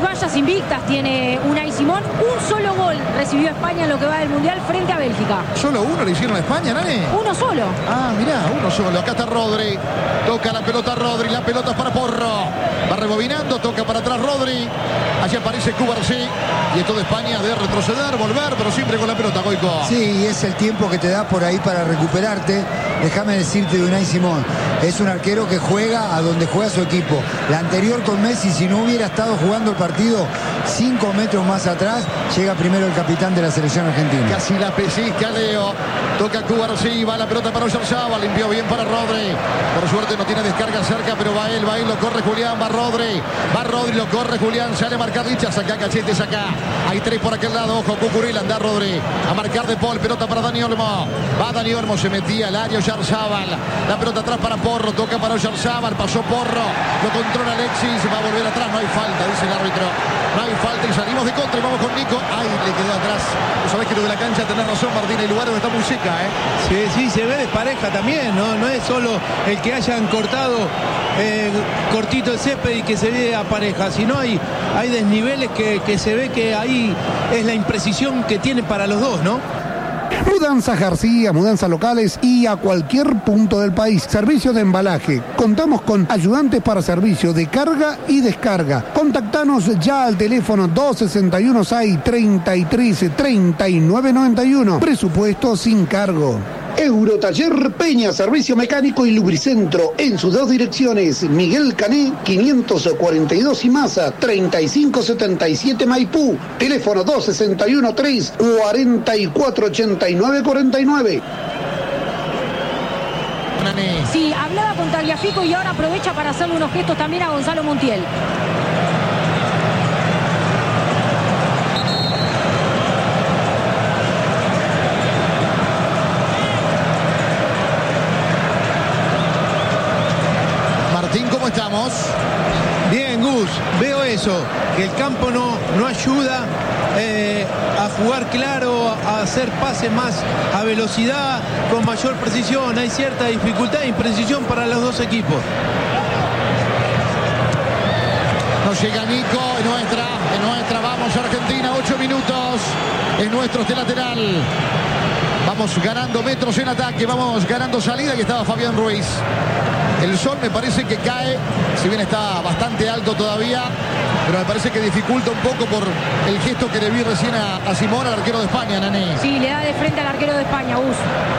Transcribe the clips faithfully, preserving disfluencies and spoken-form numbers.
vallas invictas tiene Unai Simón. Un solo gol recibió España en lo que va del Mundial frente a Bélgica. ¿Solo uno le hicieron a España, Nani? Uno solo. Ah, mirá, uno solo. Acá está Rodri. Toca la pelota Rodri. La pelota es para Porro. Va rebobinando. Toca para atrás Rodri. Allí aparece Cubarsí. Y esto de España de retroceder, volver, pero siempre con la pelota, Goico. Sí, es el tiempo que te da por ahí para recuperarte. Déjame decirte de Unai Simón. Es un arquero que juega a donde juega su equipo. La anterior con Messi, si no hubiera estado jugando el partido cinco metros más atrás, llega primero el capitán de la selección argentina. Casi la pesisca, Leo. Toca Cubarsí, va la pelota para Oyarzabal, limpió bien para Rodri. Por suerte no tiene descarga cerca, pero va él, va él, lo corre Julián, va Rodri. Va Rodri, lo corre Julián, sale a marcar dicha, saca Cachetes acá. Hay tres por aquel lado, ojo, Cucurilla, anda Rodri. A marcar de Paul, pelota para Dani Olmo. Va Dani Olmo, se metía al área Oyarzabal. La pelota atrás para Porro, toca para Oyarzabal, pasó Porro. Lo controla Alexis, va a volver atrás, no hay falta, dice el árbitro. No hay falta y salimos de contra y vamos con Nico. Ay, le quedó atrás. Sabés que lo de la cancha, tenés razón, Martín, el lugar donde está muy seca, ¿eh? Sí, sí, se ve despareja también, ¿no? No es solo el que hayan cortado eh, cortito el césped y que se ve a pareja, sino hay, hay desniveles que, que se ve que ahí es la imprecisión que tiene para los dos, ¿no? Mudanzas García, mudanzas locales y a cualquier punto del país. Servicio de embalaje. Contamos con ayudantes para servicio de carga y descarga. Contactanos ya al teléfono dos seis uno seis, treinta y tres, treinta y nueve noventa y uno. Presupuesto sin cargo. Eurotaller Peña, servicio mecánico y lubricentro en sus dos direcciones. Miguel Cané, quinientos cuarenta y dos y Maza, treinta y cinco setenta y siete Maipú. Teléfono dos seis uno tres, cuarenta y cuatro ochenta y nueve cuarenta y nueve. Sí, hablaba con Tagliafico y ahora aprovecha para hacerle unos gestos también a Gonzalo Montiel. ¿Cómo estamos? Bien, Gus, veo eso, que el campo no, no ayuda eh, a jugar claro, a hacer pases más a velocidad, con mayor precisión. Hay cierta dificultad e imprecisión para los dos equipos. Nos llega Nico, es nuestra, es nuestra, vamos Argentina, ocho minutos, es nuestro este lateral. Vamos ganando metros en ataque, vamos ganando salida, que estaba Fabián Ruiz. El sol me parece que cae, si bien está bastante alto todavía, pero me parece que dificulta un poco por el gesto que le vi recién a, a Simón, al arquero de España, Nané. Sí, le da de frente al arquero de España, Gus.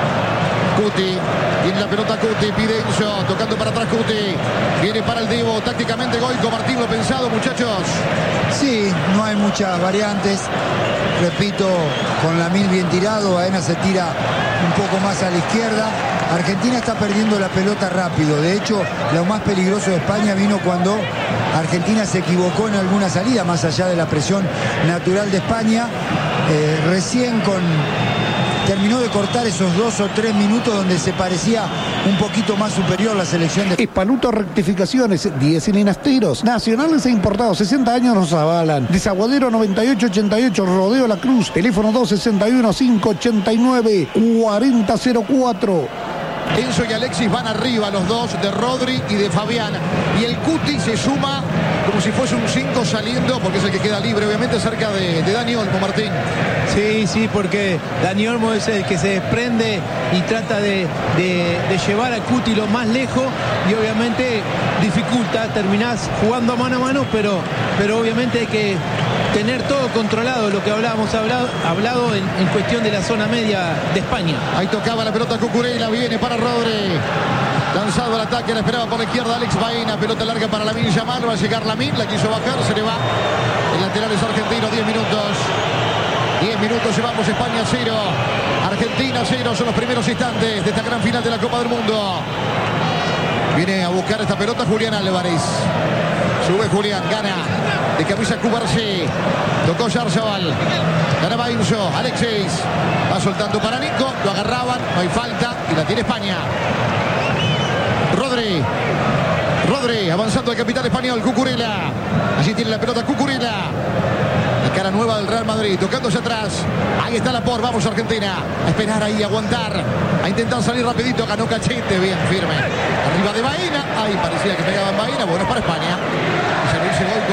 Cuti, tiene la pelota Cuti, pide Enzo, tocando para atrás Cuti, viene para el Divo, tácticamente Goico, Martín, lo pensado, muchachos. Sí, no hay muchas variantes, repito, con Lamil bien tirado, Aena se tira un poco más a la izquierda. Argentina está perdiendo la pelota rápido, de hecho, lo más peligroso de España vino cuando Argentina se equivocó en alguna salida, más allá de la presión natural de España, eh, recién con... terminó de cortar esos dos o tres minutos donde se parecía un poquito más superior la selección de... Espaluto Rectificaciones, diez cilindros, nacionales e importados, sesenta años nos avalan. Desaguadero noventa y ocho ochenta y ocho, Rodeo La Cruz, teléfono dos seis uno cinco ocho nueve cuarenta cero cuatro. Enzo y Alexis van arriba, los dos, de Rodri y de Fabián. Y el Cuti se suma como si fuese un cinco saliendo, porque es el que queda libre, obviamente, cerca de, de Dani Olmo, Martín. Sí, sí, porque Dani Olmo es el que se desprende y trata de, de, de llevar al Cuti lo más lejos y obviamente dificulta, terminás jugando a mano a mano, pero, pero obviamente hay que tener todo controlado, lo que hablábamos hablado, hablado en, en cuestión de la zona media de España. Ahí tocaba la pelota Cucurella, viene para Rodri. Lanzado al ataque, la esperaba por la izquierda Alex Baena, pelota larga para Lamine Yamal, va a llegar Lamine, la quiso bajar, se le va. El lateral es argentino, diez minutos. diez minutos llevamos, España cero, Argentina cero, son los primeros instantes de esta gran final de la Copa del Mundo. Viene a buscar esta pelota Julián Álvarez. Sube Julián, gana de camisa Cubarsí. Tocó Oyarzabal. Ganaba Enzo, Alexis. Va soltando para Nico, lo agarraban, no hay falta y la tiene España. Rodri. Rodri, avanzando el capitán español, Cucurella. Allí tiene la pelota Cucurella. La cara nueva del Real Madrid, tocándose atrás. Ahí está la por, vamos Argentina. A esperar ahí, a aguantar. A intentar salir rapidito, ganó Cachete, bien firme. Arriba de Baena. Ahí parecía que pegaba en Baena, bueno, es para España. Y se lo dice Goico.